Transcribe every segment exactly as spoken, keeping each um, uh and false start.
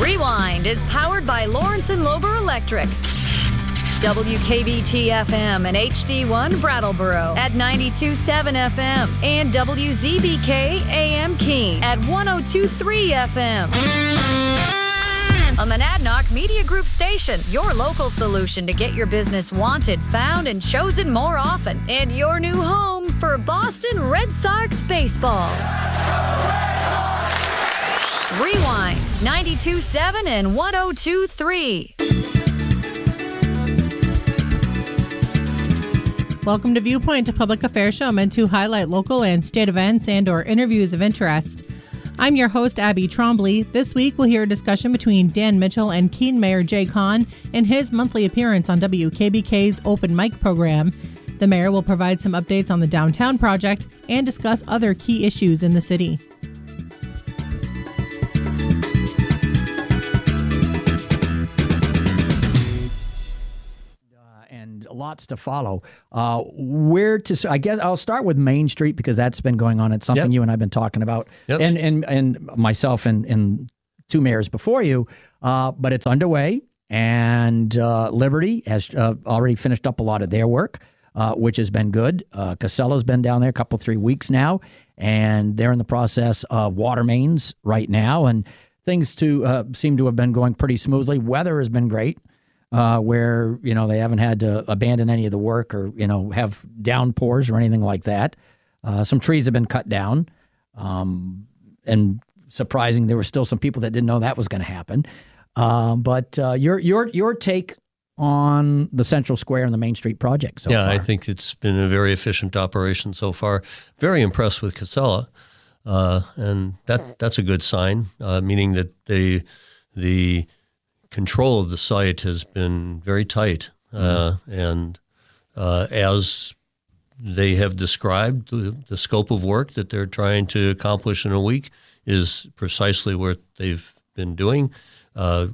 Rewind is powered by Lawrence and Lober Electric. W K B T F M and H D one Brattleboro at ninety-two point seven F M and W Z B K A M Keene at one oh two point three F M. A Monadnock Media Group station, your local solution to get your business wanted, found, and chosen more often. And your new home for Boston Red Sox baseball. Rewind, ninety-two point seven and one oh two point three. Welcome to Viewpoint, a public affairs show meant to highlight local and state events and or interviews of interest. I'm your host, Abby Trombley. This week, we'll hear a discussion between Dan Mitchell and Keene Mayor Jay Kahn in his monthly appearance on W K B K's Open Mic program. The mayor will provide some updates on the downtown project and discuss other key issues in the city. Lots to follow. Uh, where to? I guess I'll start with Main Street because that's been going on. It's something yep. you and I've been talking about, yep. and and and myself and, and two mayors before you. Uh, but it's underway, and uh, Liberty has uh, already finished up a lot of their work, uh, which has been good. Uh, Casella's been down there a couple three weeks now, and they're in the process of water mains right now, and things to uh, seem to have been going pretty smoothly. Weather has been great. Uh, where, you know, they haven't had to abandon any of the work or, you know, have downpours or anything like that. Uh, some trees have been cut down. Um, and surprising, there were still some people that didn't know that was going to happen. Um, but uh, your your your take on the Central Square and the Main Street project so yeah, far? I think it's been a very efficient operation so far. Very impressed with Casella. Uh, and that that's a good sign, uh, meaning that they the control of the site has been very tight, uh, and uh, as they have described, the, the scope of work that they're trying to accomplish in a week is precisely what they've been doing. Uh,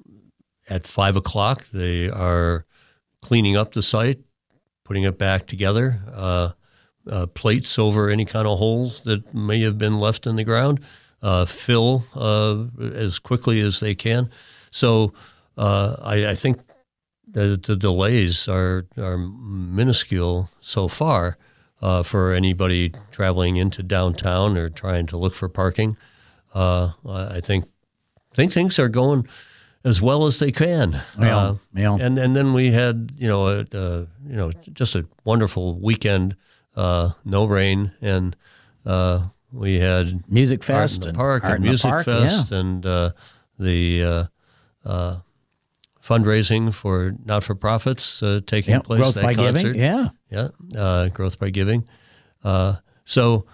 at five o'clock, they are cleaning up the site, putting it back together, uh, uh, plates over any kind of holes that may have been left in the ground, uh, fill uh, as quickly as they can. So uh, I, I think that the delays are are minuscule so far uh, for anybody traveling into downtown or trying to look for parking. Uh, I think think things are going as well as they can. Yeah, uh, yeah. And and then we had you know a, a you know just a wonderful weekend, uh, no rain, and uh, we had Music Fest Art in the and Park Art and in the Music Park, Fest yeah. and uh, the uh, uh, fundraising for not-for-profits uh, taking Yep, place. Growth that by concert. Giving, yeah. Yeah, uh, Growth by Giving. Uh, so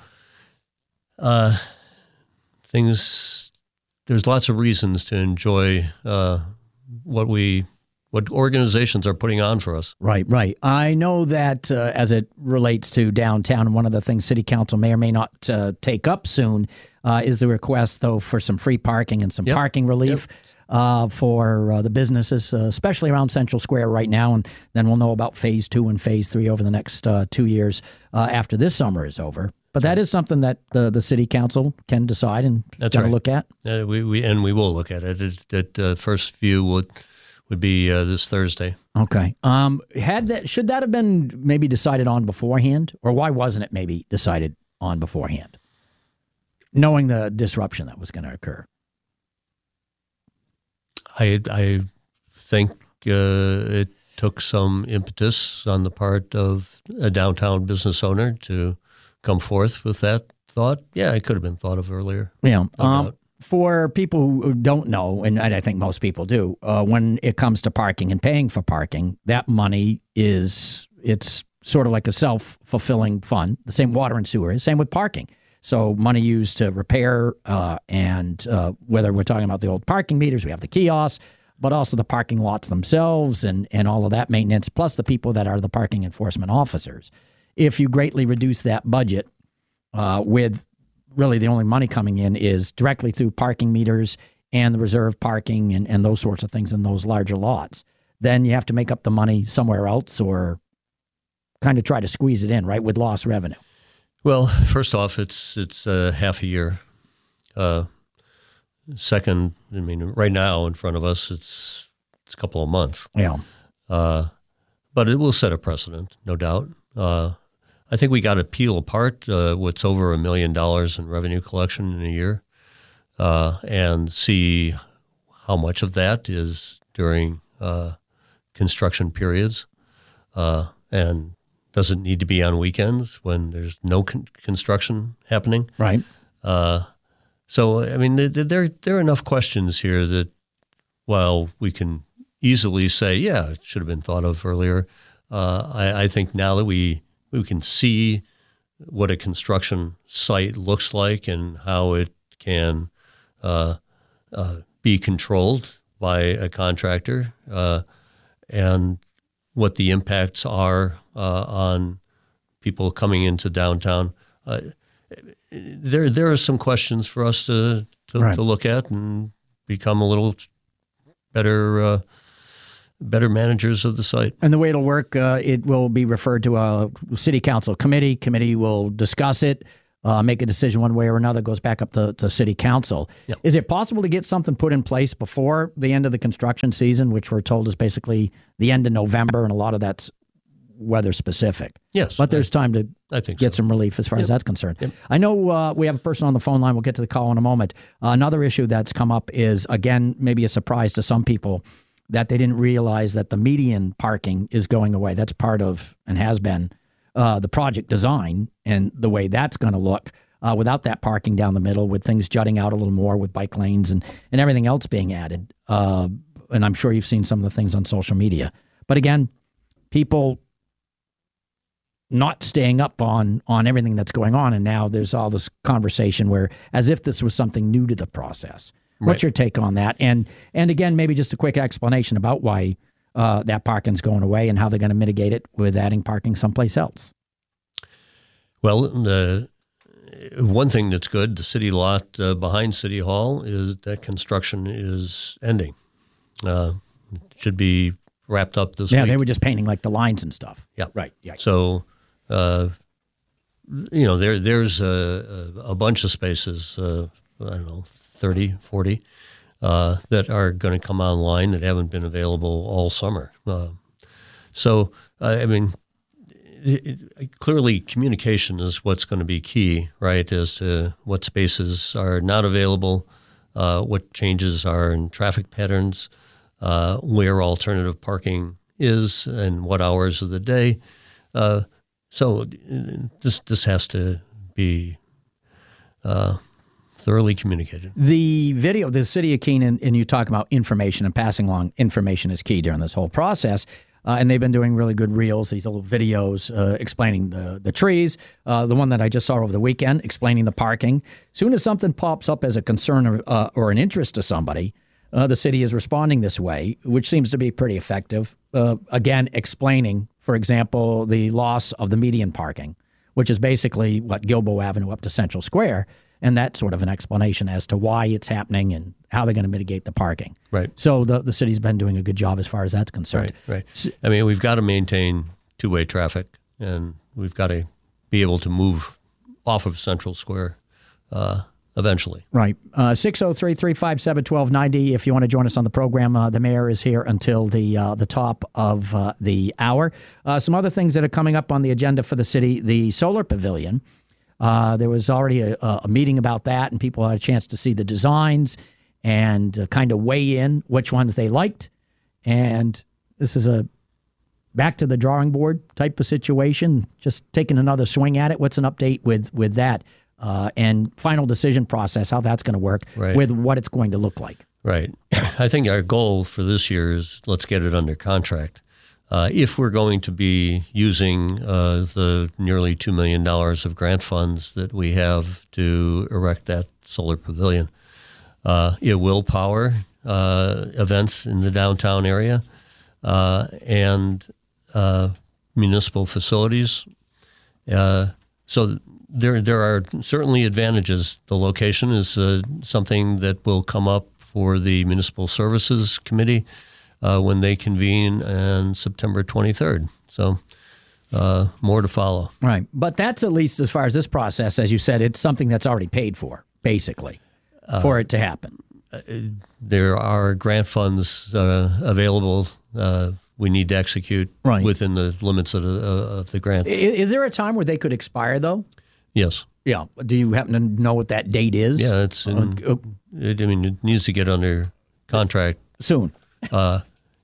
uh, things, there's lots of reasons to enjoy uh, what we, what organizations are putting on for us. Right, right. I know that uh, as it relates to downtown, one of the things City Council may or may not uh, take up soon uh, is the request, though, for some free parking and some Yep. parking relief Yep. uh, for uh, the businesses, uh, especially around Central Square right now. And then we'll know about phase two and phase three over the next uh, two years uh, after this summer is over. But that is something that the, the City Council can decide and That's going right. to look at. Uh, we, we and we will look at it. It, it uh, first view would would be uh, this Thursday. Okay. Um, had that should that have been maybe decided on beforehand, or why wasn't it maybe decided on beforehand, knowing the disruption that was going to occur? I I think uh, it took some impetus on the part of a downtown business owner to come forth with that thought. Yeah, it could have been thought of earlier. Yeah. No Um, doubt. for people who don't know, and I think most people do, uh, when it comes to parking and paying for parking, that money is, it's sort of like a self-fulfilling fund. The same water and sewer is, same with parking. So money used to repair uh, and uh, whether we're talking about the old parking meters, we have the kiosks, but also the parking lots themselves and, and all of that maintenance, plus the people that are the parking enforcement officers. If you greatly reduce that budget uh, with really the only money coming in is directly through parking meters and the reserve parking and, and those sorts of things in those larger lots, then you have to make up the money somewhere else or kind of try to squeeze it in, right, with lost revenue. Well, first off, it's it's uh, half a year. Uh, second, I mean, right now in front of us, it's it's a couple of months. Yeah. Uh, but it will set a precedent, no doubt. Uh, I think we got to peel apart uh, what's over a million dollars in revenue collection in a year uh, and see how much of that is during uh, construction periods. Uh, and does it need to be on weekends when there's no con- construction happening? Right. Uh, so, I mean, there, there are enough questions here that while we can easily say, yeah, it should have been thought of earlier, uh, I, I think now that we we can see what a construction site looks like and how it can uh, uh, be controlled by a contractor uh, and what the impacts are uh, on people coming into downtown. Uh, there there are some questions for us to to, right. to look at and become a little better uh, better managers of the site. And the way it'll work, uh, it will be referred to a city council committee. Committee will discuss it, uh, make a decision one way or another, goes back up to, to city council. Yep. Is it possible to get something put in place before the end of the construction season, which we're told is basically the end of November, and a lot of that's weather specific? Yes. But there's time to I think get so. some relief as far yep. as that's concerned. Yep. I know uh, we have a person on the phone line. We'll get to the call in a moment. Uh, another issue that's come up is, again, maybe a surprise to some people, that they didn't realize that the median parking is going away. That's part of, and has been, uh, the project design and the way that's going to look uh, without that parking down the middle, with things jutting out a little more with bike lanes and, and everything else being added. Uh, and I'm sure you've seen some of the things on social media. But again, people not staying up on, on everything that's going on. And now there's all this conversation where, as if this was something new to the process. What's right. your take on that? And and again, maybe just a quick explanation about why uh, that parking's going away and how they're going to mitigate it with adding parking someplace else. Well, the one thing that's good, the city lot uh, behind City Hall, is that construction is ending. Uh, it should be wrapped up this yeah, week. Yeah, they were just painting like the lines and stuff. Yeah. Right. Yeah. So, uh, you know, there there's a, a bunch of spaces, uh, I don't know, thirty, forty, uh, that are going to come online that haven't been available all summer. Uh, so, uh, I mean, it, it, clearly communication is what's going to be key, right, as to what spaces are not available, uh, what changes are in traffic patterns, uh, where alternative parking is, and what hours of the day. Uh, so this this has to be uh, thoroughly communicated. The video, the city of Keene, and, and you talk about information and passing along information is key during this whole process. Uh, and they've been doing really good reels, these little videos uh, explaining the, the trees. Uh, the one that I just saw over the weekend, explaining the parking. Soon as something pops up as a concern or, uh, or an interest to somebody, uh, the city is responding this way, which seems to be pretty effective. Uh, again, explaining, for example, the loss of the median parking, which is basically what Gilboa Avenue up to Central Square. And that's sort of an explanation as to why it's happening and how they're going to mitigate the parking. Right. So the the city's been doing a good job as far as that's concerned. Right, right. So, I mean, we've got to maintain two-way traffic, and we've got to be able to move off of Central Square uh, eventually. Right. Uh, six oh three, three five seven, one two nine zero. If you want to join us on the program, uh, the mayor is here until the uh, the top of uh, the hour. Uh, some other things that are coming up on the agenda for the city, the solar pavilion. Uh, there was already a, a meeting about that, and people had a chance to see the designs and uh, kind of weigh in which ones they liked. And this is a back to the drawing board type of situation, just taking another swing at it. What's an update with, with that? Uh, and final decision process, how that's going to work right. with what it's going to look like. Right. I think our goal for this year is let's get it under contract. Uh, if we're going to be using uh, the nearly two million dollars of grant funds that we have to erect that solar pavilion, uh, it will power uh, events in the downtown area uh, and uh, municipal facilities. Uh, so there, there are certainly advantages. The location is uh, something that will come up for the Municipal Services Committee Uh, when they convene on September twenty-third. So uh, more to follow. Right. But that's at least as far as this process, as you said, it's something that's already paid for, basically, uh, for it to happen. there are grant funds uh, available. Uh, we need to execute right. within the limits of the, uh, of the grant. Is, is there a time where they could expire, though? Yes. Yeah. Do you happen to know what that date is? Yeah, it's. In, uh, it, I mean, it needs to get under contract soon. Uh,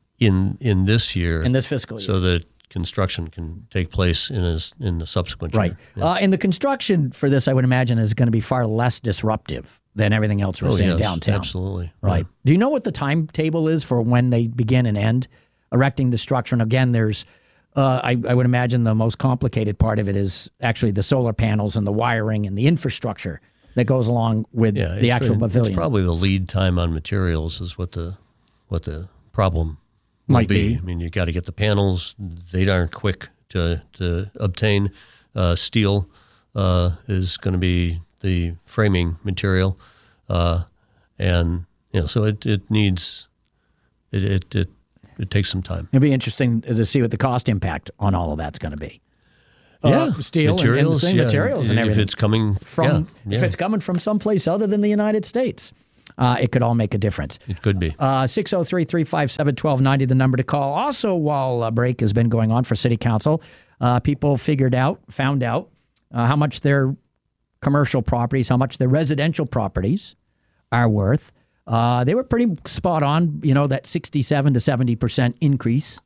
in in this year, in this fiscal year, so that construction can take place in a, in the subsequent right. year. Yeah. Uh, and the construction for this, I would imagine, is going to be far less disruptive than everything else we're oh, seeing yes, downtown. Absolutely. Right. Yeah. Do you know what the timetable is for when they begin and end erecting the structure? And again, there's, uh, I, I would imagine the most complicated part of it is actually the solar panels and the wiring and the infrastructure that goes along with yeah, the actual really, pavilion. It's probably the lead time on materials is what the what the problem might be. be. I mean, you got to get the panels; they aren't quick to to obtain. Uh, steel uh, is going to be the framing material, uh, and you know, so it it needs it it it, it takes some time. It'd be interesting to see what the cost impact on all of that's going to be. Yeah, uh, steel materials, and, and yeah. materials and everything. If it's coming from, yeah, yeah. if it's coming from someplace other than the United States, uh, it could all make a difference. It could be. Uh, six oh three, three five seven, one two nine oh, the number to call. Also, while a break has been going on for City Council, uh, people figured out, found out uh, how much their commercial properties, how much their residential properties are worth. Uh, they were pretty spot on, you know, that sixty-seven to seventy percent increase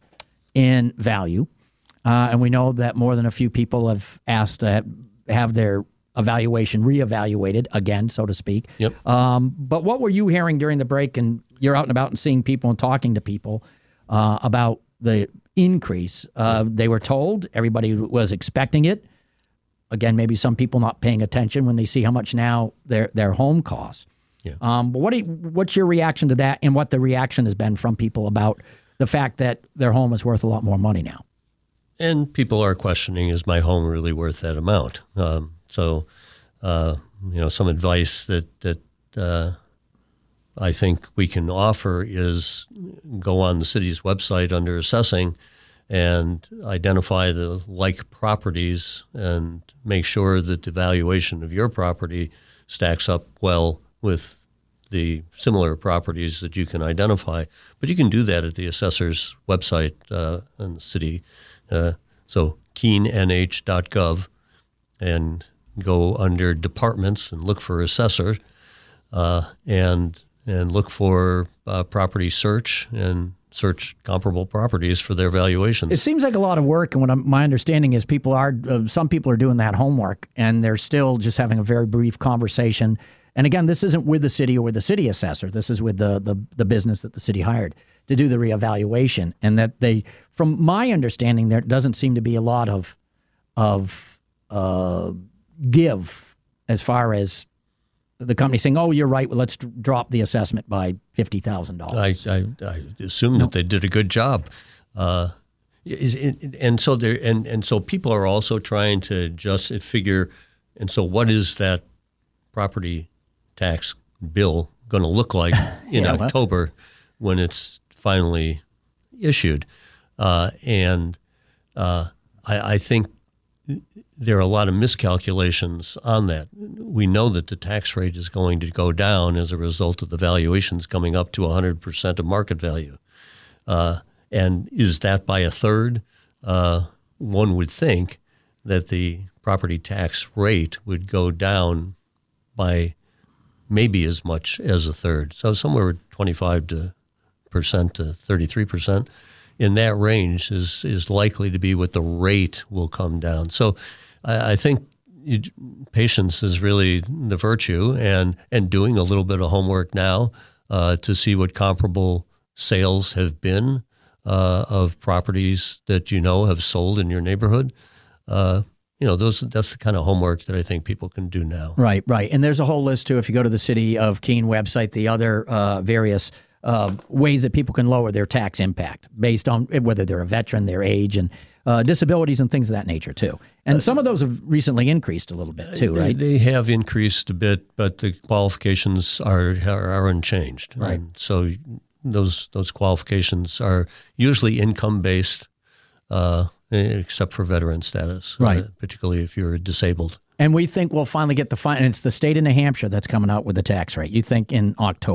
in value. Uh, and we know that more than a few people have asked to have their evaluation reevaluated again, so to speak. Yep. Um, but what were you hearing during the break? And you're out and about and seeing people and talking to people uh, about the increase. Uh, they were told, everybody was expecting it. Again, maybe some people not paying attention when they see how much now their their home costs. Yeah. Um, but what do you, what's your reaction to that, and what the reaction has been from people about the fact that their home is worth a lot more money now? And people are questioning, is my home really worth that amount? Um, so, uh, you know, some advice that, that uh, I think we can offer is go on the city's website under assessing and identify the like properties and make sure that the valuation of your property stacks up well with the similar properties that you can identify. But you can do that at the assessor's website uh, in the city. Uh, so keene n h dot gov, and go under departments and look for assessor, uh, and and look for uh, property search and search comparable properties for their valuations. It seems like a lot of work, and what I'm, my understanding is people are uh, some people are doing that homework, and they're still just having a very brief conversation. And again, this isn't with the city or with the city assessor. This is with the the, the business that the city hired to do the reevaluation. And that they, from my understanding, there doesn't seem to be a lot of of uh, give as far as the company saying, "Oh, you're right. Well, let's d- drop the assessment by fifty thousand dollars." I, I, I assume no. that they did a good job, uh, is it, and so there, and and so people are also trying to just figure. And so, what is that property tax bill going to look like in yeah, October well. when it's finally issued? Uh, and uh, I, I think there are a lot of miscalculations on that. We know that the tax rate is going to go down as a result of the valuations coming up to one hundred percent of market value. Uh, and is that by a third? Uh, one would think that the property tax rate would go down by maybe as much as a third. So somewhere twenty-five percent to thirty-three percent. In that range is is likely to be what the rate will come down. So I, I think it, patience is really the virtue, and, and doing a little bit of homework now uh, to see what comparable sales have been uh, of properties that you know have sold in your neighborhood. Uh, you know, those that's the kind of homework that I think people can do now. Right, right. And there's a whole list, too, if you go to the City of Keene website, the other uh, various Uh, ways that people can lower their tax impact based on whether they're a veteran, their age, and uh, disabilities and things of that nature, too. And some of those have recently increased a little bit, too, right? They, they have increased a bit, but the qualifications are are, are unchanged. Right. And so those those qualifications are usually income-based, uh, except for veteran status, right. uh, particularly if you're disabled. And we think we'll finally get the fine. And it's the state of New Hampshire that's coming out with the tax rate. You think in October,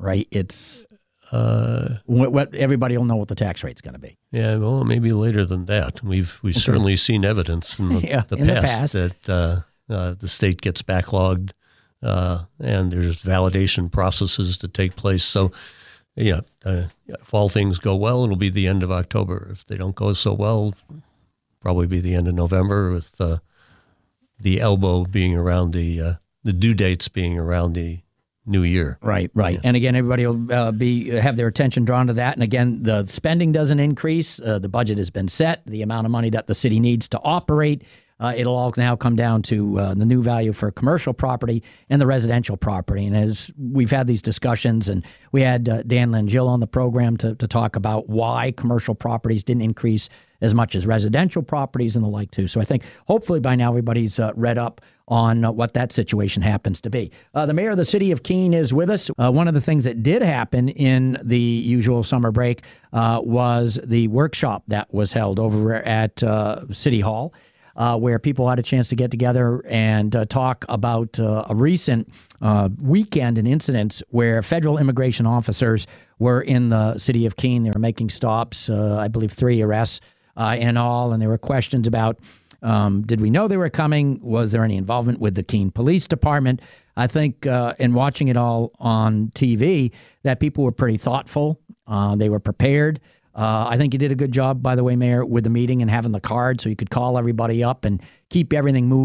right? It's uh, what, what everybody will know what the tax rate's going to be. Yeah, well, maybe later than that. We've we've okay. certainly seen evidence in the, yeah, the, in past, the past that uh, uh, the state gets backlogged, uh, and there's validation processes to take place. So, yeah, uh, if all things go well, it'll be the end of October. If they don't go so well, probably be the end of November, with uh, the elbow being around the uh, the due dates being around the new year. Right, right. Yeah. And again, everybody will uh, be have their attention drawn to that. And again, the spending doesn't increase. Uh, the budget has been set. The amount of money that the city needs to operate, uh, it'll all now come down to uh, the new value for commercial property and the residential property. And as we've had these discussions, and we had uh, Dan Langill on the program to, to talk about why commercial properties didn't increase as much as residential properties and the like too. So I think hopefully by now everybody's uh, read up on uh, what that situation happens to be. Uh, the mayor of the city of Keene is with us. Uh, one of the things that did happen in the usual summer break uh, was the workshop that was held over at uh, City Hall, uh, where people had a chance to get together and uh, talk about uh, a recent uh, weekend and incidents where federal immigration officers were in the city of Keene. They were making stops, uh, I believe three arrests uh, in all, and there were questions about Um, did we know they were coming? Was there any involvement with the Keene Police Department? I think uh, in watching it all on T V, that people were pretty thoughtful. Uh, they were prepared. Uh, I think you did a good job, by the way, Mayor, with the meeting and having the card so you could call everybody up and keep everything moving.